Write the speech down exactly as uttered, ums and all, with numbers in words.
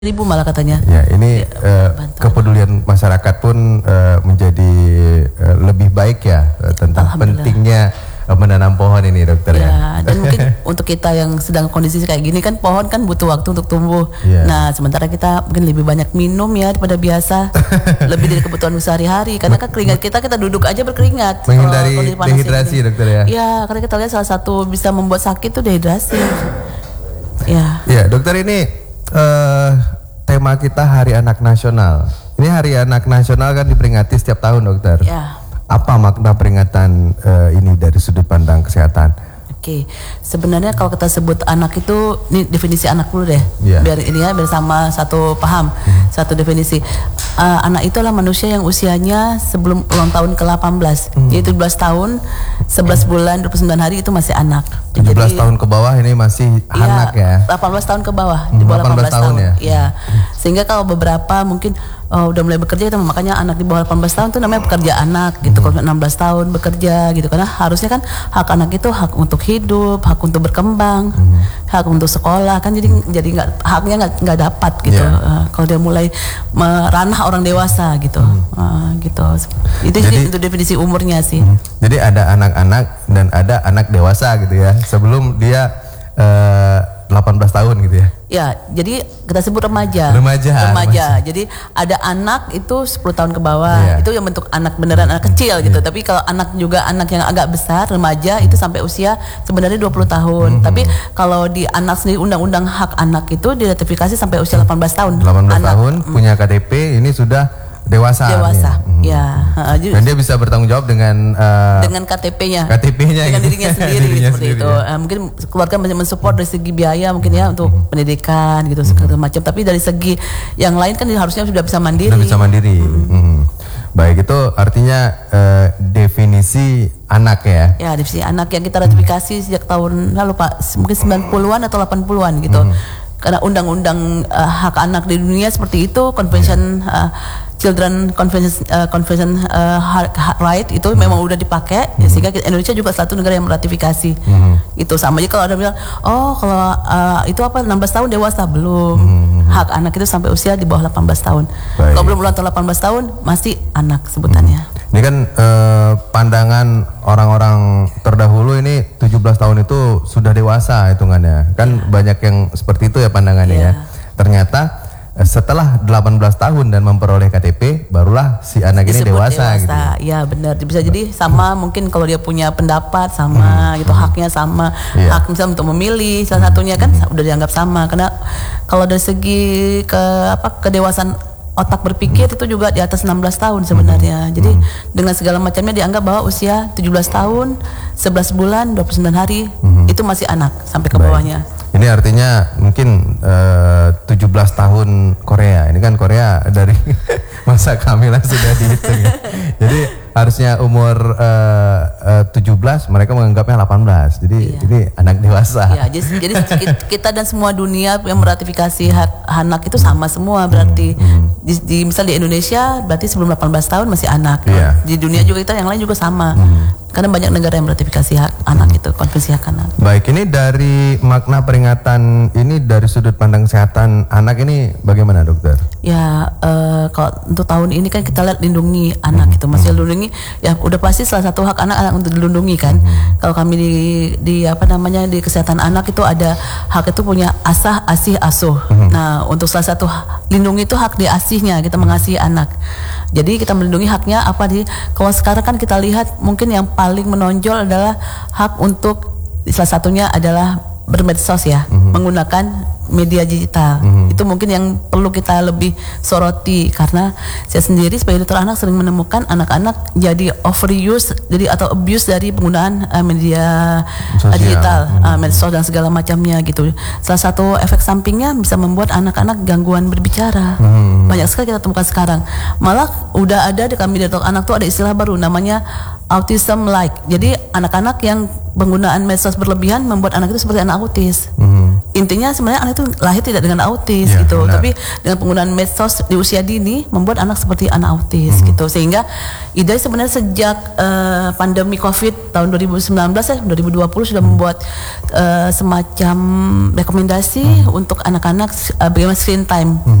Ribu malah katanya. Ya, ini ya, uh, kepedulian masyarakat pun uh, menjadi uh, lebih baik ya uh, tentang pentingnya uh, menanam pohon ini, dokter ya. Ya, dan mungkin untuk kita yang sedang kondisi kayak gini kan pohon kan butuh waktu untuk tumbuh. Ya. Nah, sementara kita mungkin lebih banyak minum ya daripada biasa, lebih dari kebutuhan sehari-hari. Karena kan keringat kita kita duduk aja berkeringat. Menghindari dehidrasi, dokter ya. Ya, karena kita lihat salah satu bisa membuat sakit tuh dehidrasi. Ya. Ya, dokter ini. Uh, tema kita Hari Anak Nasional. Ini Hari Anak Nasional kan diperingati setiap tahun, dokter. Ya. Apa makna peringatan uh, ini dari sudut pandang kesehatan? Oke, sebenarnya kalau kita sebut anak itu, ini definisi anak dulu deh, yeah. biar ini ya, biar sama satu paham, hmm. satu definisi. Uh, anak itu adalah manusia yang usianya sebelum ulang tahun ke delapan belas, hmm. yaitu tujuh belas tahun, sebelas bulan, dua puluh sembilan hari itu masih anak. tujuh belas Jadi, tahun ke bawah ini masih ya, anak ya? delapan belas tahun ke bawah, di bawah delapan belas tahun. Ya? Ya. Sehingga kalau beberapa mungkin oh, udah mulai bekerja, itu makanya anak di bawah delapan belas tahun itu namanya pekerja anak gitu. Hmm. Kalau enam belas tahun bekerja gitu, karena harusnya kan hak anak itu hak untuk hidup, hak untuk berkembang, hmm. hak untuk sekolah kan, jadi hmm. jadi nggak haknya nggak nggak dapat gitu. Yeah. Uh, kalau dia mulai meranah orang dewasa gitu, hmm. uh, gitu. Itu jadi, itu definisi umurnya sih. Hmm. Jadi ada anak-anak dan ada anak dewasa gitu ya. Sebelum dia uh, delapan belas tahun gitu ya. Ya, jadi kita sebut remaja. Remaja. Remaja. Jadi ada anak itu sepuluh tahun ke bawah. Yeah. Itu yang bentuk anak beneran, anak kecil gitu. Yeah. Tapi kalau anak juga anak yang agak besar, remaja itu sampai usia sebenarnya dua puluh tahun. Mm-hmm. Tapi kalau di anak sendiri, undang-undang hak anak itu diratifikasi sampai usia delapan belas tahun. delapan belas anak, tahun mm. punya K T P, ini sudah dewasa. Dewasa. Hmm. Ya. Dan dia bisa bertanggung jawab dengan uh, dengan K T P-nya. K T P-nya dengan gitu. dirinya sendiri dirinya seperti sendiri, itu. Ya. Uh, mungkin keluarga masih mensupport dari segi biaya mungkin ya untuk hmm. pendidikan gitu segala hmm. macam. Tapi dari segi yang lain kan harusnya sudah bisa mandiri. Sudah bisa mandiri. Hmm. Hmm. Baik, itu artinya uh, definisi anak ya. Ya, definisi anak yang kita ratifikasi sejak tahun lalu Pak, mungkin sembilan puluhan atau delapan puluhan gitu. Hmm. Karena undang-undang uh, hak anak di dunia seperti itu, Convention uh, Children Convention uh, Convention uh, Hak Right itu hmm. memang udah dipakai, mm-hmm. ya, sehingga Indonesia juga salah satu negara yang meratifikasi. Mm-hmm. Itu sama aja kalau ada bilang, oh kalau uh, itu apa enam belas tahun dewasa, belum. Mm-hmm. Hak anak itu sampai usia di bawah delapan belas tahun. Baik. Kalau belum ulang tahun delapan belas tahun masih anak sebutannya. Mm-hmm. Ini kan uh, pandangan orang-orang terdahulu ini tujuh belas tahun itu sudah dewasa hitungannya. Kan yeah. banyak yang seperti itu ya pandangannya yeah. ya. Ternyata setelah delapan belas tahun dan memperoleh K T P, barulah si anak ini dewasa, dewasa gitu. Ya benar, bisa jadi sama mungkin kalau dia punya pendapat sama hmm. gitu, haknya sama, yeah. hak misalnya untuk memilih salah satunya kan hmm. udah dianggap sama. Karena kalau dari segi ke apa kedewasaan otak berpikir hmm. itu juga di atas enam belas tahun sebenarnya. Hmm. Jadi hmm. dengan segala macamnya dianggap bahwa usia tujuh belas tahun, sebelas bulan, dua puluh sembilan hari hmm. itu masih anak sampai ke bawahnya. Ini artinya mungkin uh, tujuh belas tahun Korea. Ini kan Korea dari masa kehamilan sudah dihitung ya. Jadi harusnya umur uh, uh, tujuh belas, mereka menganggapnya delapan belas. Jadi iya. ini anak dewasa. Iya, jadi, jadi kita dan semua dunia yang meratifikasi hak anak itu sama semua berarti. Hmm, hmm. Di, di misal di Indonesia berarti sebelum delapan belas tahun masih anak. Iya. Di dunia juga kita yang lain juga sama. Hmm. Karena banyak negara yang meratifikasi hak anak hmm. itu, konvensi hak anak. Baik, ini dari makna peringatan ini dari sudut pandang kesehatan anak ini bagaimana, dokter? Ya, uh, kalau untuk tahun ini kan kita lihat lindungi anak hmm. itu, masih lindungi. Ya, udah pasti salah satu hak anak-anak untuk dilindungi kan. Hmm. Kalau kami di, di apa namanya di kesehatan anak itu ada hak itu punya asah, asih, asuh. Hmm. Nah, untuk salah satu lindungi itu hak diasihnya, kita mengasihi anak. Jadi kita melindungi haknya apa di? Kalau sekarang kan kita lihat mungkin yang paling menonjol adalah hak untuk salah satunya adalah bermedsos ya, mm-hmm. menggunakan media digital. Mm-hmm. Itu mungkin yang perlu kita lebih soroti karena saya sendiri sebagai dokter anak sering menemukan anak-anak jadi overuse, jadi atau abuse dari penggunaan uh, media uh, digital, mm-hmm. uh, medsos dan segala macamnya gitu. Salah satu efek sampingnya bisa membuat anak-anak gangguan berbicara. Mm-hmm. Banyak sekali kita temukan sekarang. Malah udah ada di kami di dokter anak tuh ada istilah baru namanya autism like. Jadi anak-anak yang penggunaan medsos berlebihan membuat anak itu seperti anak autis. Mm-hmm. intinya sebenarnya anak itu lahir tidak dengan autis Ya, gitu, benar. tapi dengan penggunaan medsos di usia dini membuat anak seperti anak autis Hmm. gitu. Sehingga IDAI sebenarnya sejak uh, pandemi Covid tahun dua ribu sembilan belas ya dua ribu dua puluh sudah membuat uh, semacam rekomendasi Hmm. untuk anak-anak uh, bagaimana screen time. Hmm.